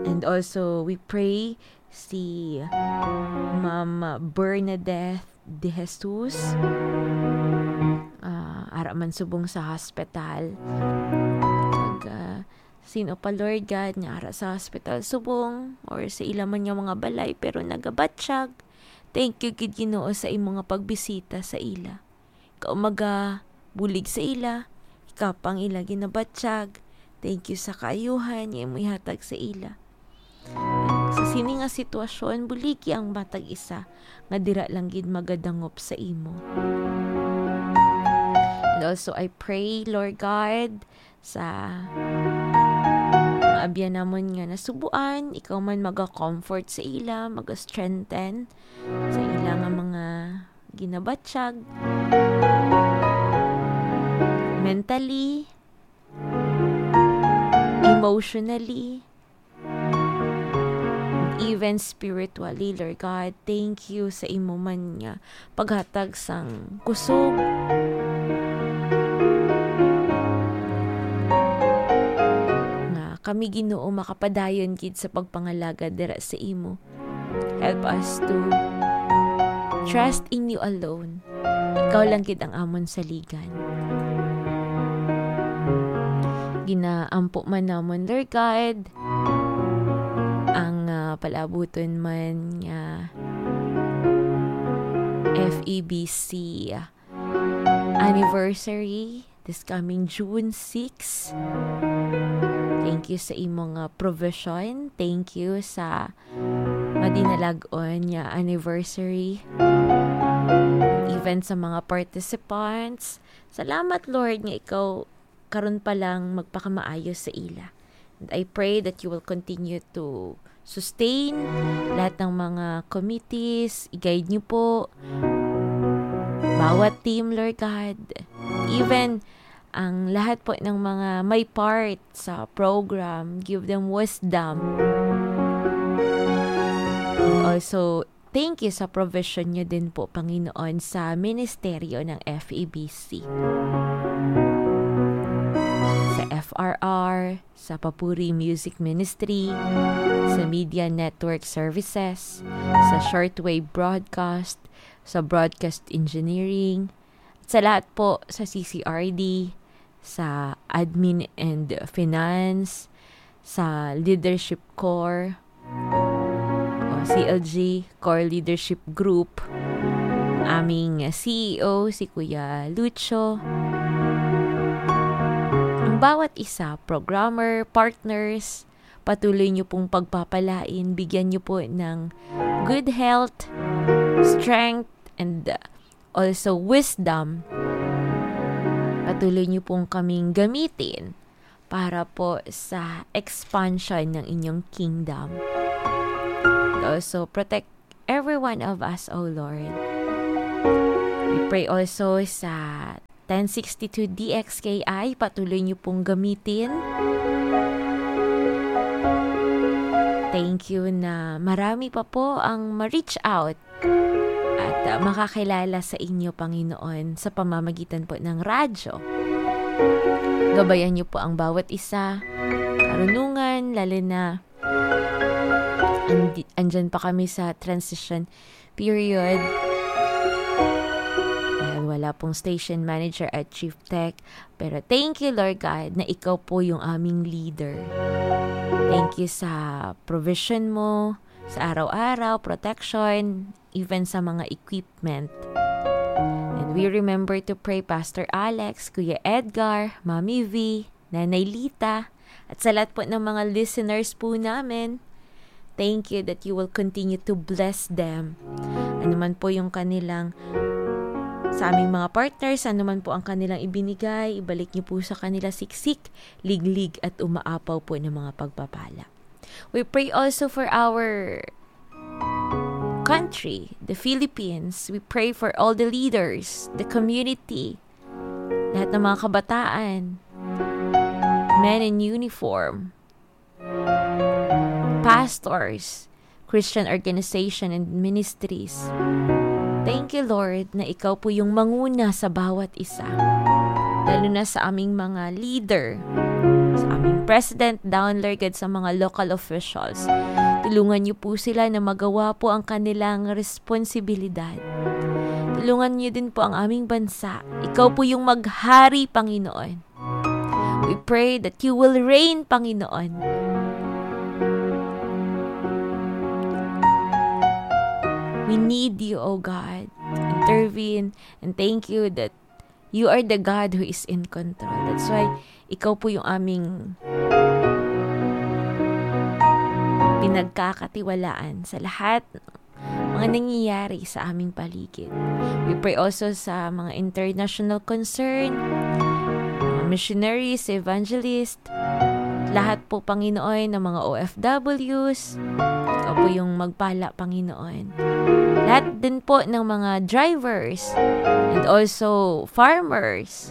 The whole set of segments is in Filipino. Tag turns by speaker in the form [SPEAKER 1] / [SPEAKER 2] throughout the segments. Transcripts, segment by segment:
[SPEAKER 1] And also, we pray si Ma'am Bernadette De Jesus. Ara man subong sa hospital. Sino pa, Lord God, nga ara sa hospital subong or sa ilang man nga mga balay pero nagabatsyag. Thank you, gid Ginoo, sa imo nga pagbisita sa ila. Ikaw bulig sa ila, ikapang ila ginabatsyag. Thank you sa kaayuhan nga imo ihatag sa ila. Sa sini nga sitwasyon, buligi ang matag isa nga dira lang gid magadangop sa imo. And also, I pray, Lord God, sa abyan namon nga nasubuan, ikaw man maga-comfort sa ila, maga-strengthen sa ila nga mga ginabatsyag, mentally, emotionally, even spiritually, Lord God. Thank you sa imo man nga paghatag sang kusog, kami Ginoo makapadayon gid sa pagpangalaga dira sa imo. Help us to trust in you alone. Ikaw lang gid ang amon saligan. Ginaampo man namon, Lord God, ang palabuton man nga FEBC anniversary this coming June 6. Thank you sa imong provision. Thank you sa madinalag-on nga anniversary. Even sa mga participants. Salamat, Lord, nga ikaw karon pa lang magpakamaayo sa ila. And I pray that you will continue to sustain lahat ng mga committees. I-guide niyo po bawat team, Lord God. Even ang lahat po ng mga may part sa program, give them wisdom. And also, thank you sa provision nyo din po, Panginoon, sa ministeryo ng FEBC. Sa FRR, sa Papuri Music Ministry, sa Media Network Services, sa Shortwave Broadcast, sa Broadcast Engineering, at sa lahat po sa CCRD, sa Admin and Finance, sa Leadership Core, o CLG, Core Leadership Group, aming CEO, si Kuya Lucho, ang bawat isa, programmer, partners, patuloy nyo pong pagpapalain, bigyan nyo po ng good health, strength, and also wisdom. Patuloy niyo pong kaming gamitin para po sa expansion ng inyong kingdom. Also, protect every one of us, O Lord. We pray also sa 1062 DXKI, patuloy niyo pong gamitin. Thank you na marami pa po ang ma-reach out at makakilala sa inyo, Panginoon, sa pamamagitan po ng radyo. Gabayan niyo po ang bawat isa, karunungan, lalo na andyan pa kami sa transition period. Dahil wala pong station manager at chief tech. Pero thank you, Lord God, na ikaw po yung aming leader. Thank you sa provision mo, sa araw-araw, protection, even sa mga equipment. And we remember to pray Pastor Alex, Kuya Edgar, Mami V, Nanay Lita, at sa lahat po ng mga listeners po namin. Thank you that you will continue to bless them. Ano man po yung kanilang, sa aming mga partners, ano man po ang kanilang ibinigay, ibalik niyo po sa kanila siksik, liglig at umaapaw po ng mga pagpapala. We pray also for our country, the Philippines. We pray for all the leaders, the community, lahat ng mga kabataan, men in uniform, pastors, Christian organization and ministries. Thank you, Lord, na ikaw po yung manguna sa bawat isa. Lalo na sa aming mga leader, sa aming from President down, Lord God, sa mga local officials. Tulungan niyo po sila na magawa po ang kanilang responsibilidad. Tulungan niyo din po ang aming bansa. Ikaw po yung maghari, Panginoon. We pray that you will reign, Panginoon. We need you, O God. Intervene, and thank you that you are the God who is in control. That's why ikaw po yung aming pinagkakatiwalaan sa lahat mga nangyayari sa aming paligid. We pray also sa mga international concern, mga missionaries, evangelists, lahat po, Panginoon, ng mga OFWs. Ikaw po yung magpala, Panginoon. Lahat din po ng mga drivers and also farmers.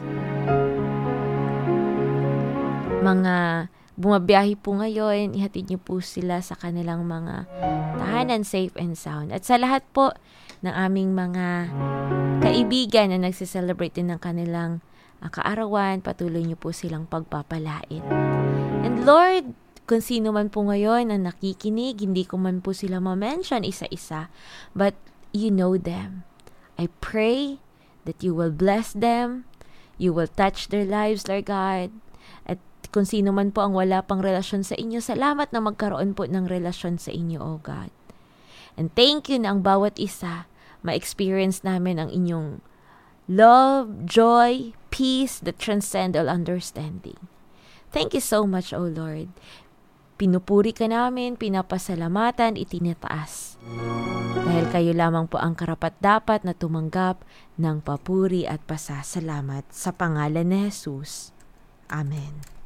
[SPEAKER 1] Mga bumabiyahe po ngayon, ihatid niyo po sila sa kanilang mga tahanan safe and sound. At sa lahat po ng aming mga kaibigan na nagsiselebrate din ng kanilang kaarawan, patuloy niyo po silang pagpapalain. And Lord, kung sino man po ngayon ang nakikinig, hindi ko man po sila ma-mention isa-isa, but you know them. I pray that you will bless them, you will touch their lives, Lord God. At kung sino man po ang wala pang relasyon sa inyo, salamat na magkaroon po ng relasyon sa inyo, O God. And thank you na ang bawat isa, ma-experience namin ang inyong love, joy, peace that transcend all understanding. Thank you so much, O Lord. Pinupuri ka namin, pinapasalamatan, itinataas. Dahil kayo lamang po ang karapat-dapat na tumanggap ng papuri at pasasalamat sa pangalan ni Jesus. Amen.